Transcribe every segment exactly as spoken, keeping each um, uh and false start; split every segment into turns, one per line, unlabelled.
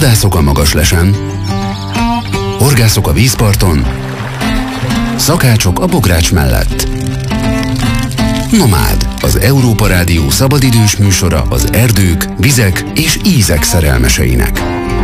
Vadászok a Magaslesen, horgászok a vízparton, szakácsok a bogrács mellett. Nomád, az Európa Rádió szabadidős műsora az erdők, vizek és ízek szerelmeseinek.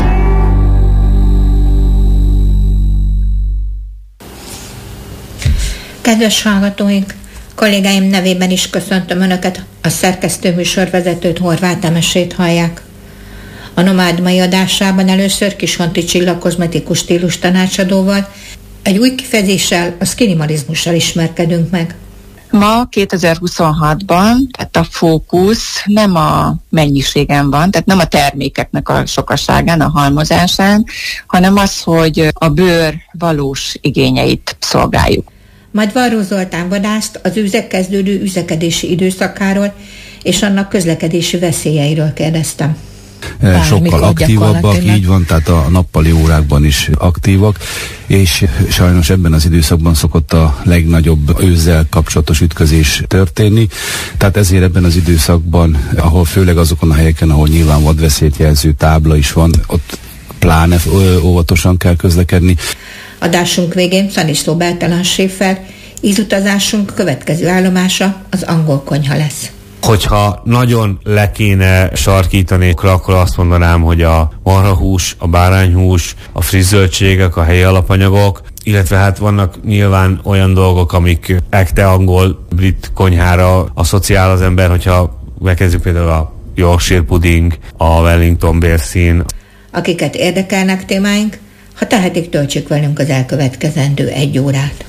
Kedves hallgatóink, kollégáim nevében is köszöntöm Önöket, a szerkesztő műsorvezetőt, Horváth Emesét hallják. A Nomád mai adásában először Kishonti Csilla kozmetikus stílus tanácsadóval, egy új kifejezéssel, a skinimalizmussal ismerkedünk meg.
Ma kétezer-huszonhatban, tehát a fókusz nem a mennyiségen van, tehát nem a termékeknek a sokaságán, a halmozásán, hanem az, hogy a bőr valós igényeit szolgáljuk.
Majd Varró Zoltán vadászt az őzek kezdődő üzekedési időszakáról és annak közlekedési veszélyeiről kérdeztem.
Bármikor sokkal aktívabbak, így van, tehát a nappali órákban is aktívak, és sajnos ebben az időszakban szokott a legnagyobb őzzel kapcsolatos ütközés történni, tehát ezért ebben az időszakban, ahol főleg azokon a helyeken, ahol nyilván vadveszélyt jelző tábla is van, ott pláne óvatosan kell közlekedni.
Adásunk végén Szaniszló Bertalan séffel, ízutazásunk következő állomása az angol konyha lesz.
Hogyha nagyon le kéne sarkítani, akkor azt mondanám, hogy a marhahús, a bárányhús, a friss zöldségek, a helyi alapanyagok, illetve hát vannak nyilván olyan dolgok, amik ekte angol, brit konyhára asszociál az ember, hogyha megkezdjük például a Yorkshire pudding, a Wellington bérszín.
Akiket érdekelnek témáink, ha tehetik, töltsük velünk az elkövetkezendő egy órát.